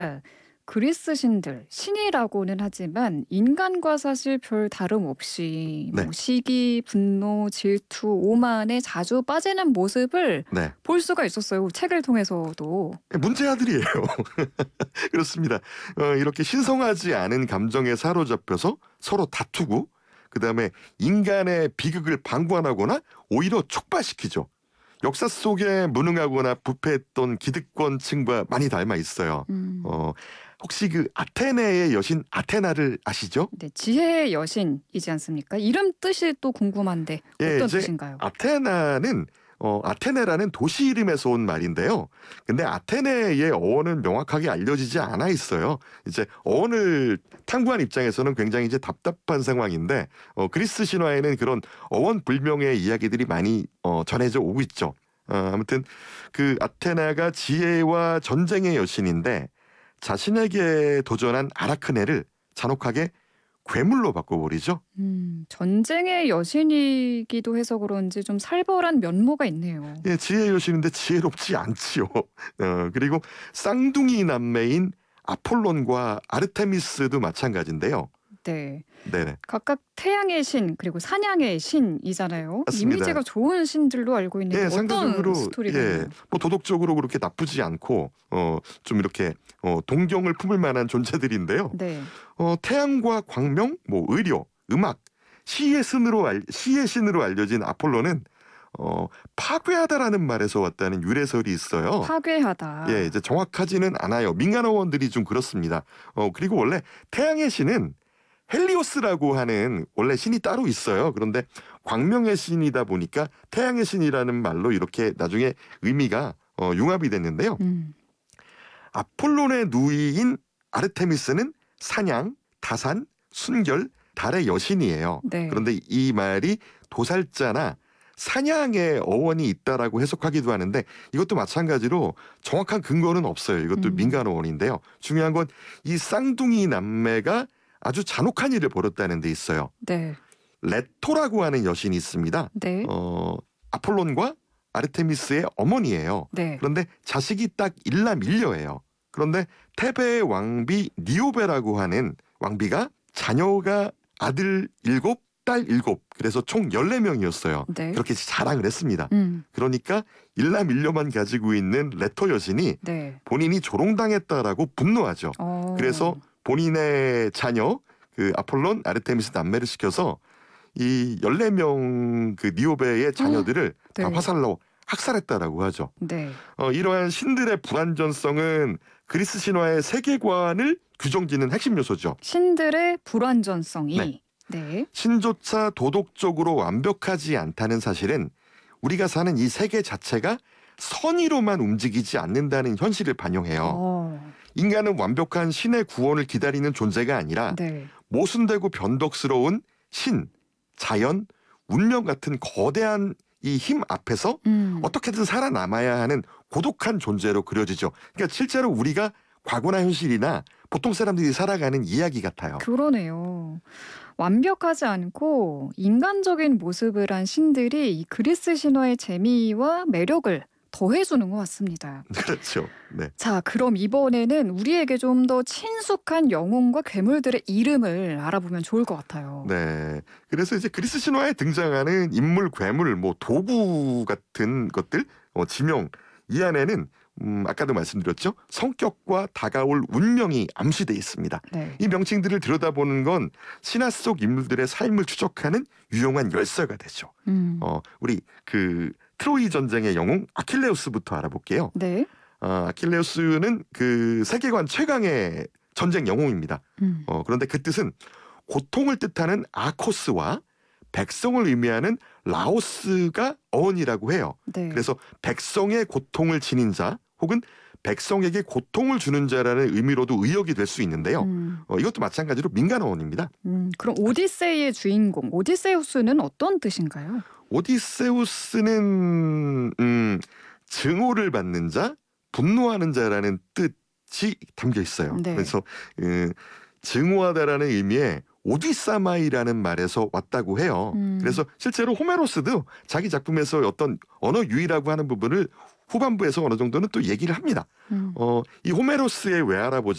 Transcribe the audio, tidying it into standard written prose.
그리스 신들, 신이라고는 하지만 인간과 사실 별 다름없이 네. 시기, 분노, 질투, 오만에 자주 빠지는 모습을 네. 볼 수가 있었어요. 책을 통해서도. 문제아들이에요. 그렇습니다. 이렇게 신성하지 않은 감정에 사로잡혀서 서로 다투고 그다음에 인간의 비극을 방관하거나 오히려 촉발시키죠. 역사 속에 무능하거나 부패했던 기득권층과 많이 닮아 있어요. 음. 어, 혹시 그 아테네의 여신 아테나를 아시죠? 네, 지혜의 여신이지 않습니까? 이름 뜻이 또 궁금한데 예, 어떤 이제 뜻인가요? 아테나는 아테네라는 도시 이름에서 온 말인데요. 근데 아테네의 어원은 명확하게 알려지지 않아 있어요. 이제 어원을 탐구한 입장에서는 굉장히 이제 답답한 상황인데 그리스 신화에는 그런 어원 불명의 이야기들이 많이 전해져 오고 있죠. 아무튼 그 아테나가 지혜와 전쟁의 여신인데 자신에게 도전한 아라크네를 잔혹하게 괴물로 바꿔버리죠. 전쟁의 여신이기도 해서 그런지 좀 살벌한 면모가 있네요. 예, 지혜의 여신인데 지혜롭지 않지요. 그리고 쌍둥이 남매인 아폴론과 아르테미스도 마찬가지인데요. 네. 네네. 각각 태양의 신 그리고 사냥의 신이잖아요. 맞습니다. 이미지가 좋은 신들로 알고 있는데 예, 어떤 상대적으로 스토리가 예, 있나요? 뭐 도덕적으로 그렇게 나쁘지 않고 좀 이렇게 동경을 품을 만한 존재들인데요. 네. 태양과 광명, 뭐 의료, 음악, 시의 신으로 알려진 아폴로는 파괴하다라는 말에서 왔다는 유래설이 있어요. 예, 파괴하다. 이제 정확하지는 않아요. 민간어원들이 좀 그렇습니다. 그리고 원래 태양의 신은 헬리오스라고 하는 원래 신이 따로 있어요. 그런데 광명의 신이다 보니까 태양의 신이라는 말로 이렇게 나중에 의미가 융합이 됐는데요. 음. 아폴론의 누이인 아르테미스는 사냥, 다산, 순결, 달의 여신이에요. 네. 그런데 이 말이 도살자나 사냥의 어원이 있다라고 해석하기도 하는데 이것도 마찬가지로 정확한 근거는 없어요. 이것도 음. 민간 어원인데요. 중요한 건 이 쌍둥이 남매가 아주 잔혹한 일을 벌였다는 데 있어요. 네. 레토라고 하는 여신이 있습니다. 네. 아폴론과 아르테미스의 어머니예요. 네. 그런데 자식이 딱 일남일녀예요. 그런데 테베의 왕비 니오베라고 하는 왕비가 자녀가 아들 7, 딸 7, 그래서 총 14명이었어요. 네. 그렇게 자랑을 했습니다. 음. 그러니까 일남일녀만 가지고 있는 레토 여신이 네. 본인이 조롱당했다라고 분노하죠. 그래서 어. 본인의 자녀 그 아폴론 아르테미스 남매를 시켜서 이 14명 그 니오베의 자녀들을 다 네. 화살로 학살했다라고 하죠. 네. 이러한 신들의 불완전성은 그리스 신화의 세계관을 규정짓는 핵심 요소죠. 신들의 네. 불완전성이 네. 신조차 도덕적으로 완벽하지 않다는 사실은 우리가 사는 이 세계 자체가 선의로만 움직이지 않는다는 현실을 반영해요. 어. 인간은 완벽한 신의 구원을 기다리는 존재가 아니라 네. 모순되고 변덕스러운 신, 자연, 운명 같은 거대한 이 힘 앞에서 음. 어떻게든 살아남아야 하는 고독한 존재로 그려지죠. 그러니까 실제로 우리가 과거나 현실이나 보통 사람들이 살아가는 이야기 같아요. 그러네요. 완벽하지 않고 인간적인 모습을 한 신들이 이 그리스 신화의 재미와 매력을 더해주는 것 같습니다. 그렇죠. 네. 자, 그럼 이번에는 우리에게 좀 더 친숙한 영웅과 괴물들의 이름을 알아보면 좋을 것 같아요. 네. 그래서 이제 그리스 신화에 등장하는 인물, 괴물, 뭐 도구 같은 것들, 지명 이 안에는 아까도 말씀드렸죠. 성격과 다가올 운명이 암시돼 있습니다. 네. 이 명칭들을 들여다보는 건 신화 속 인물들의 삶을 추적하는 유용한 열쇠가 되죠. 음. 우리 그 트로이 전쟁의 영웅 아킬레우스부터 알아볼게요. 네. 아킬레우스는 그 세계관 최강의 전쟁 영웅입니다. 음. 그런데 그 뜻은 고통을 뜻하는 아코스와 백성을 의미하는 라오스가 어원이라고 해요. 네. 그래서 백성의 고통을 지닌 자 혹은 백성에게 고통을 주는 자라는 의미로도 의역이 될 수 있는데요. 이것도 마찬가지로 민간 어원입니다. 그럼 오디세이의 주인공 오디세우스는 어떤 뜻인가요? 오디세우스는 증오를 받는 자, 분노하는 자라는 뜻이 담겨 있어요. 네. 그래서 증오하다라는 의미의 오디사마이라는 말에서 왔다고 해요. 음. 그래서 실제로 호메로스도 자기 작품에서 어떤 언어 유희라고 하는 부분을 후반부에서 어느 정도는 또 얘기를 합니다. 음. 이 호메로스의 외할아버지